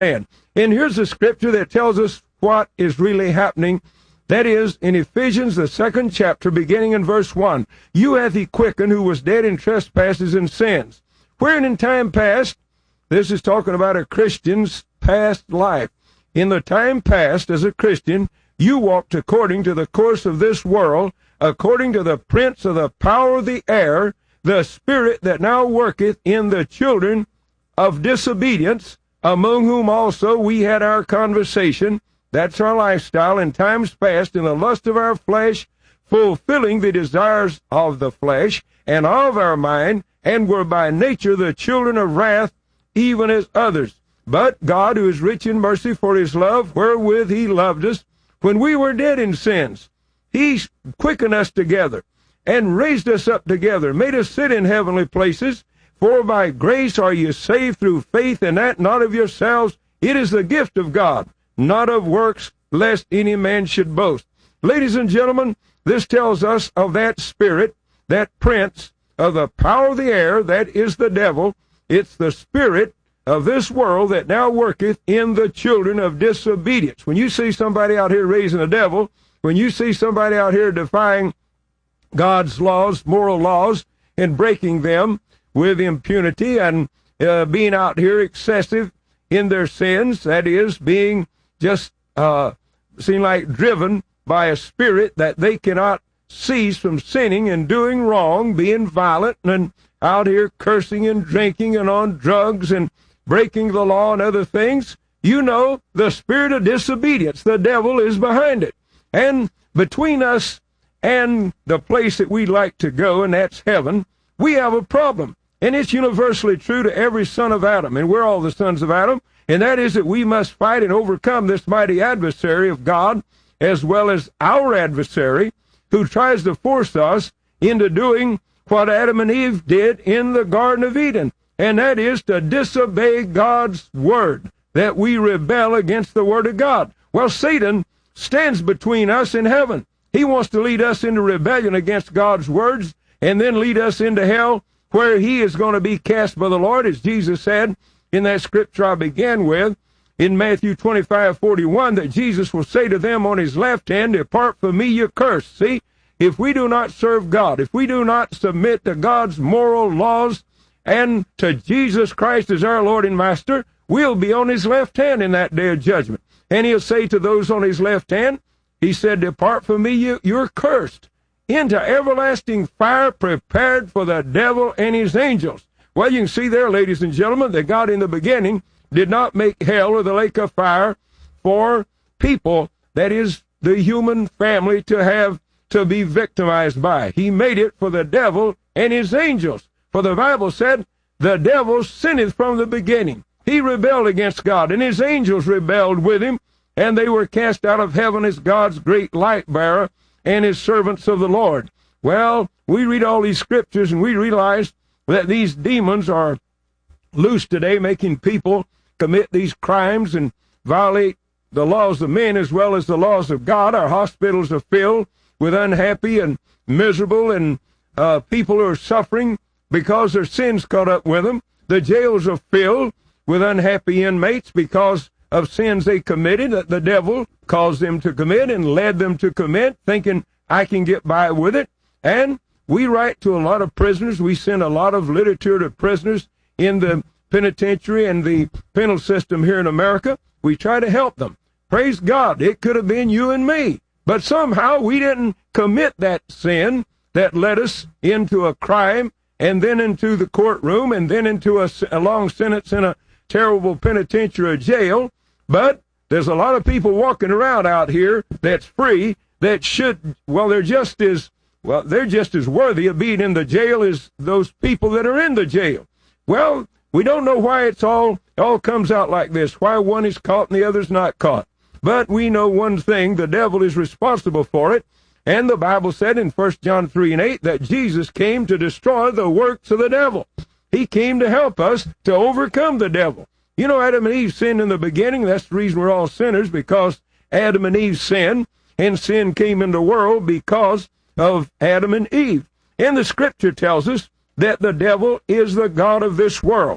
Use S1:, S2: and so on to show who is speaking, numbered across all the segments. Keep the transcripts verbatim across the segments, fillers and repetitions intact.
S1: And here's a scripture that tells us what is really happening. That is, in Ephesians, the second chapter, beginning in verse one. You hath he quickened who was dead in trespasses and sins. Wherein in time past, this is talking about a Christian's past life. In the time past, as a Christian, you walked according to the course of this world, according to the prince of the power of the air, the spirit that now worketh in the children of disobedience, among whom also we had our conversation. That's our lifestyle in times past, in the lust of our flesh, fulfilling the desires of the flesh and of our mind, and were by nature the children of wrath, even as others. But God, who is rich in mercy for his love, wherewith he loved us, when we were dead in sins, he quickened us together, and raised us up together, made us sit in heavenly places. For by grace are you saved through faith, and that not of yourselves. It is the gift of God, not of works, lest any man should boast. Ladies and gentlemen, this tells us of that spirit, that prince of the power of the air, that is the devil. It's the spirit of this world that now worketh in the children of disobedience. When you see somebody out here raising a devil, when you see somebody out here defying God's laws, moral laws, and breaking them with impunity, and uh, being out here excessive in their sins, that is, being just uh, seem like driven by a spirit that they cannot cease from sinning and doing wrong, being violent, and out here cursing and drinking and on drugs and breaking the law and other things, you know the spirit of disobedience, the devil, is behind it. And between us and the place that we'd like to go, and that's heaven, we have a problem. And it's universally true to every son of Adam, and we're all the sons of Adam, and that is that we must fight and overcome this mighty adversary of God, as well as our adversary, who tries to force us into doing what Adam and Eve did in the Garden of Eden, and that is to disobey God's word, that we rebel against the word of God. Well, Satan stands between us and heaven. He wants to lead us into rebellion against God's words, and then lead us into hell, where he is going to be cast by the Lord, as Jesus said in that scripture I began with, in Matthew twenty-five forty-one, that Jesus will say to them on his left hand, depart from me, you cursed. See, if we do not serve God, if we do not submit to God's moral laws and to Jesus Christ as our Lord and Master, we'll be on his left hand in that day of judgment. And he'll say to those on his left hand, he said, depart from me, you, you're cursed, into everlasting fire prepared for the devil and his angels. Well, you can see there, ladies and gentlemen, that God in the beginning did not make hell or the lake of fire for people, that is, the human family, to have to be victimized by. He made it for the devil and his angels. For the Bible said, the devil sinneth from the beginning. He rebelled against God, and his angels rebelled with him, and they were cast out of heaven as God's great light bearer and his servants of the Lord. Well, we read all these scriptures, and we realize that these demons are loose today, making people commit these crimes and violate the laws of men as well as the laws of God. Our hospitals are filled with unhappy and miserable and uh, people who are suffering because their sins caught up with them. The jails are filled with unhappy inmates because of sins they committed that the devil caused them to commit and led them to commit, thinking, I can get by with it. And we write to a lot of prisoners. We send a lot of literature to prisoners in the penitentiary and the penal system here in America. We try to help them. Praise God, it could have been you and me. But somehow we didn't commit that sin that led us into a crime and then into the courtroom and then into a, a long sentence in a terrible penitentiary or jail. But there's a lot of people walking around out here that's free that should, well, they're just as, well, they're just as worthy of being in the jail as those people that are in the jail. Well, we don't know why it's all, all comes out like this, why one is caught and the other's not caught. But we know one thing, the devil is responsible for it. And the Bible said in First John three and eight that Jesus came to destroy the works of the devil. He came to help us to overcome the devil. You know, Adam and Eve sinned in the beginning. That's the reason we're all sinners, because Adam and Eve sinned, and sin came into the world because of Adam and Eve. And the scripture tells us that the devil is the god of this world.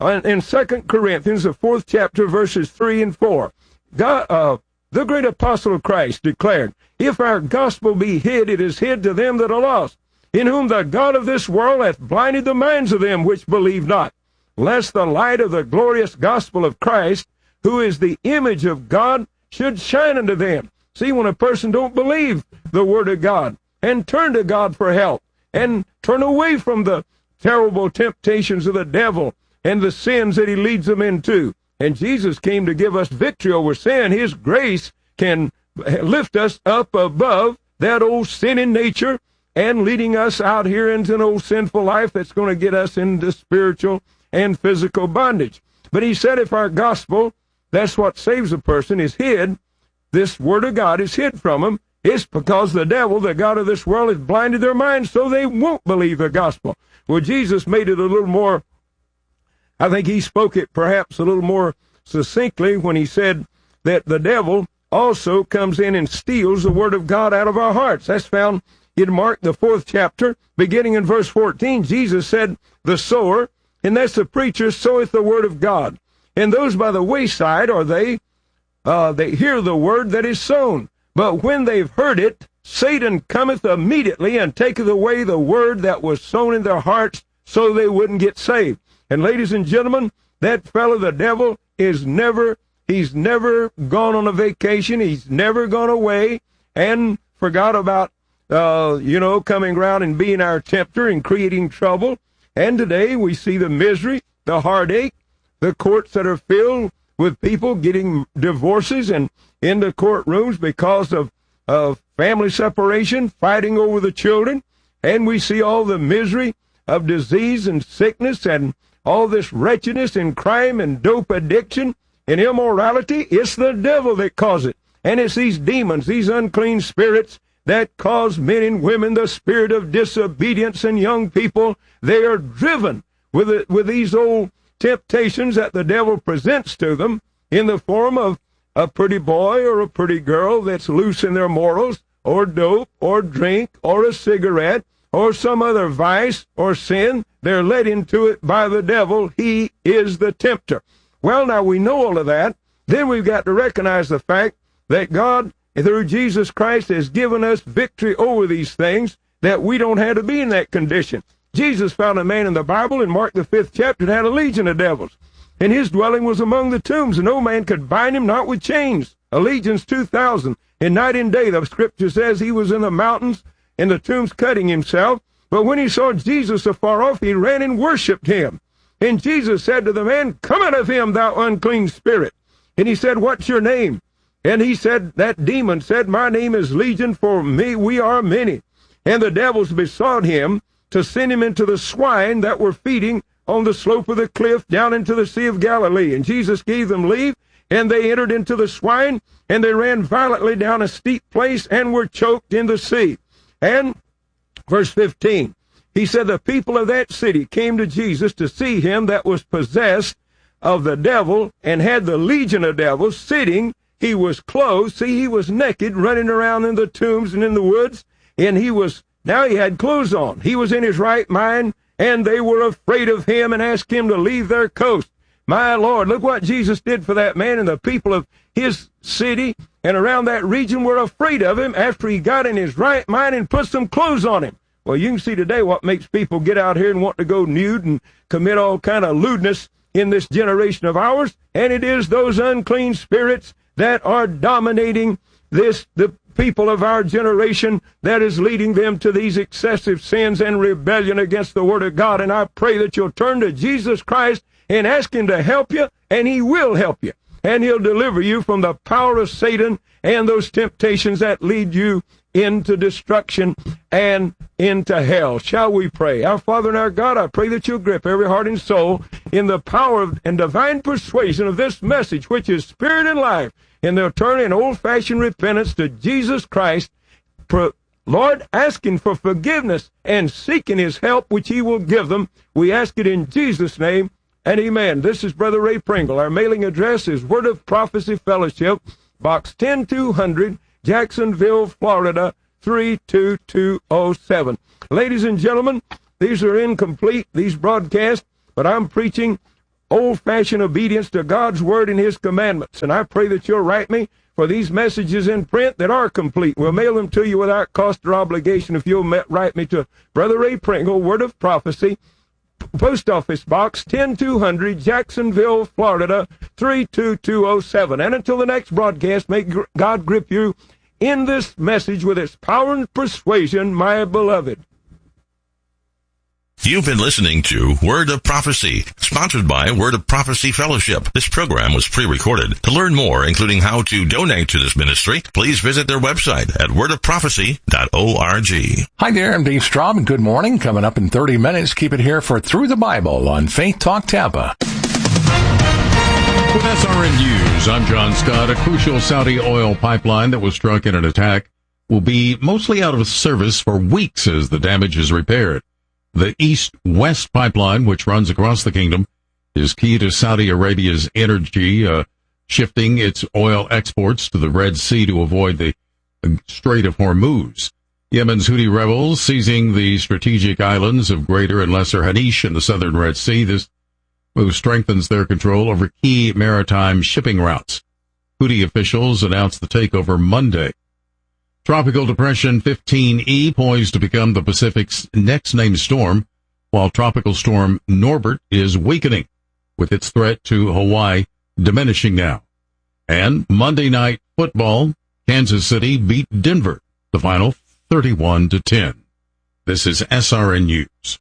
S1: in Second Corinthians, the fourth chapter, verses three and four. God, uh, the great apostle of Christ declared, if our gospel be hid, it is hid to them that are lost, in whom the God of this world hath blinded the minds of them which believe not, lest the light of the glorious gospel of Christ, who is the image of God, should shine unto them. See, when a person don't believe the word of God and turn to God for help and turn away from the terrible temptations of the devil and the sins that he leads them into, and Jesus came to give us victory over sin, his grace can lift us up above that old sinning nature and leading us out here into an old sinful life that's going to get us into spiritual and physical bondage. But he said if our gospel, that's what saves a person, is hid, this word of God is hid from them, it's because the devil, the God of this world, has blinded their minds so they won't believe the gospel. Well, Jesus made it a little more, I think he spoke it perhaps a little more succinctly when he said that the devil also comes in and steals the word of God out of our hearts. That's found in Mark, the fourth chapter, beginning in verse fourteen. Jesus said, the sower, and that's the preacher, soweth the word of God. And those by the wayside are they, uh, they hear the word that is sown. But when they've heard it, Satan cometh immediately and taketh away the word that was sown in their hearts, so they wouldn't get saved. And ladies and gentlemen, that fellow, the devil, is never, he's never gone on a vacation. He's never gone away and forgot about, uh, you know, coming around and being our tempter and creating trouble. And today we see the misery, the heartache, the courts that are filled with people getting divorces and in the courtrooms because of, of family separation, fighting over the children. And we see all the misery of disease and sickness and all this wretchedness and crime and dope addiction and immorality. It's the devil that causes it. And it's these demons, these unclean spirits that cause men and women the spirit of disobedience, and young people, they are driven with it, with these old temptations that the devil presents to them in the form of a pretty boy or a pretty girl that's loose in their morals, or dope, or drink, or a cigarette, or some other vice or sin. They're led into it by the devil. He is the tempter. Well, now we know all of that. Then we've got to recognize the fact that God, through Jesus Christ, has given us victory over these things, that we don't have to be in that condition. Jesus found a man in the Bible in Mark the fifth chapter that had a legion of devils, and his dwelling was among the tombs, and no man could bind him, not with chains. A legion's two thousand. And night and day, the scripture says, he was in the mountains, in the tombs, cutting himself. But when he saw Jesus afar off, he ran and worshipped him. And Jesus said to the man, come out of him, thou unclean spirit. And he said, what's your name? And he said, that demon said, my name is Legion, for me we are many. And the devils besought him to send him into the swine that were feeding on the slope of the cliff down into the Sea of Galilee. And Jesus gave them leave, and they entered into the swine, and they ran violently down a steep place and were choked in the sea. And verse fifteen, he said, the people of that city came to Jesus to see him that was possessed of the devil and had the legion of devils, sitting. He was clothed. See, he was naked, running around in the tombs and in the woods, and he was, now he had clothes on. He was in his right mind, and they were afraid of him and asked him to leave their coast. My Lord, look what Jesus did for that man, and the people of his city and around that region were afraid of him after he got in his right mind and put some clothes on him. Well, you can see today what makes people get out here and want to go nude and commit all kind of lewdness in this generation of ours, and it is those unclean spirits that are dominating this, the people of our generation, that is leading them to these excessive sins and rebellion against the Word of God. And I pray that you'll turn to Jesus Christ and ask him to help you, and he will help you. And he'll deliver you from the power of Satan and those temptations that lead you into destruction and into hell. Shall we pray? Our Father and our God, I pray that you'll grip every heart and soul in the power of, and divine persuasion of this message, which is spirit and life, and they'll turn in old-fashioned repentance to Jesus Christ, pro- Lord, asking for forgiveness and seeking his help, which he will give them. We ask it in Jesus' name, and amen. This is Brother Ray Pringle. Our mailing address is Word of Prophecy Fellowship, Box ten two hundred, Jacksonville, Florida, three two two oh seven. Ladies and gentlemen, these are incomplete, these broadcasts, but I'm preaching old-fashioned obedience to God's word and his commandments. And I pray that you'll write me for these messages in print that are complete. We'll mail them to you without cost or obligation if you'll write me to Brother Ray Pringle, Word of Prophecy, Post Office Box ten two hundred, Jacksonville, Florida, three two two oh seven. And until the next broadcast, may God grip you in this message with its power and persuasion, my beloved.
S2: You've been listening to Word of Prophecy, sponsored by Word of Prophecy Fellowship. This program was pre-recorded. To learn more, including how to donate to this ministry, please visit their website at word of prophecy dot org.
S3: Hi there, I'm Dave Straub, and good morning. Coming up in thirty minutes, keep it here for Through the Bible on Faith Talk Tampa.
S4: With S R N News, I'm John Scott. A crucial Saudi oil pipeline that was struck in an attack will be mostly out of service for weeks as the damage is repaired. The East-West pipeline, which runs across the kingdom, is key to Saudi Arabia's energy, uh, shifting its oil exports to the Red Sea to avoid the Strait of Hormuz. Yemen's Houthi rebels seizing the strategic islands of Greater and Lesser Hanish in the southern Red Sea. This move strengthens their control over key maritime shipping routes. Houthi officials announced the takeover Monday. Tropical Depression fifteen E poised to become the Pacific's next named storm, while Tropical Storm Norbert is weakening, with its threat to Hawaii diminishing now. And Monday Night Football, Kansas City beat Denver, the final thirty-one to ten. This is S R N News.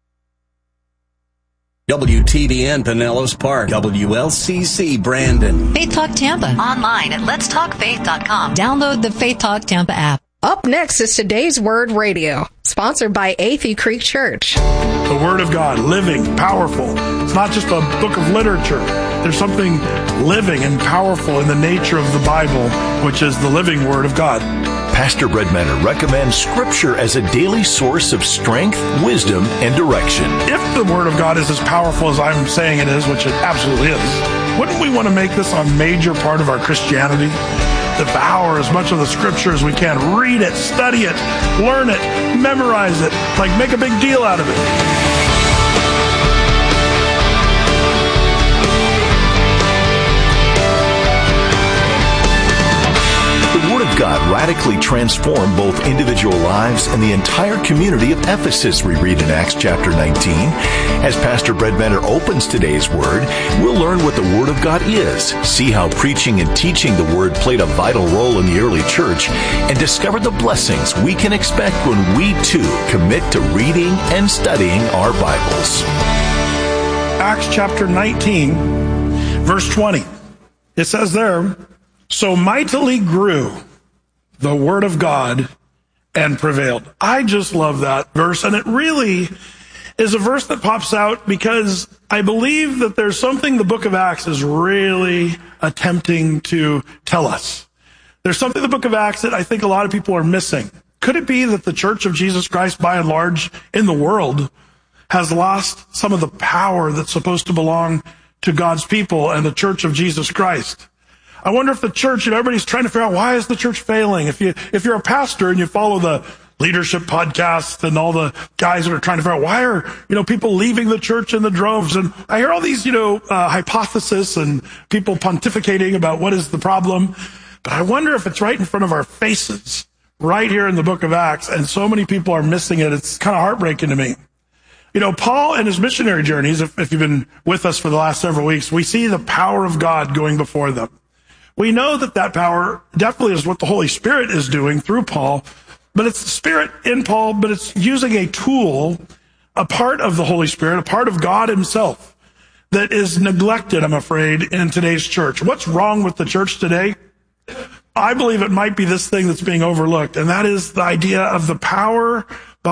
S5: W T B N Pinellas Park, W L C C Brandon.
S6: Faith Talk Tampa. Online at lets talk faith dot com. Download the Faith Talk Tampa app.
S7: Up next is Today's Word Radio, sponsored by Athey Creek Church.
S8: The Word of God, living, powerful. It's not just a book of literature. There's something living and powerful in the nature of the Bible, which is the living Word of God.
S9: Pastor Brett Manor recommends Scripture as a daily source of strength, wisdom, and direction.
S8: If the Word of God is as powerful as I'm saying it is, which it absolutely is, wouldn't we want to make this a major part of our Christianity? Devour as much of the Scripture as we can. Read it, study it, learn it, memorize it, like make a big deal out of it.
S9: God radically transformed both individual lives and the entire community of Ephesus, we read in Acts chapter nineteen. As Pastor Brett Manor opens today's Word, we'll learn what the Word of God is, see how preaching and teaching the Word played a vital role in the early church, and discover the blessings we can expect when we, too, commit to reading and studying our Bibles.
S8: Acts chapter nineteen, verse twenty. It says there, "So mightily grew the Word of God and prevailed." I just love that verse, and it really is a verse that pops out because I believe that there's something the book of Acts is really attempting to tell us. There's something in the book of Acts that I think a lot of people are missing. Could it be that the Church of Jesus Christ, by and large, in the world, has lost some of the power that's supposed to belong to God's people and the Church of Jesus Christ? I wonder if the church, and everybody's trying to figure out, why is the church failing? If you, if you're a pastor and you follow the leadership podcast and all the guys that are trying to figure out, why are, you know, people leaving the church in the droves? And I hear all these, you know, uh, hypotheses and people pontificating about what is the problem. But I wonder if it's right in front of our faces, right here in the book of Acts. And so many people are missing it. It's kind of heartbreaking to me. You know, Paul and his missionary journeys, if, if you've been with us for the last several weeks, we see the power of God going before them. We know that that power definitely is what the Holy Spirit is doing through Paul, but it's the Spirit in Paul, but it's using a tool, a part of the Holy Spirit, a part of God himself that is neglected, I'm afraid, in today's church. What's wrong with the church today? I believe it might be this thing that's being overlooked, and that is the idea of the power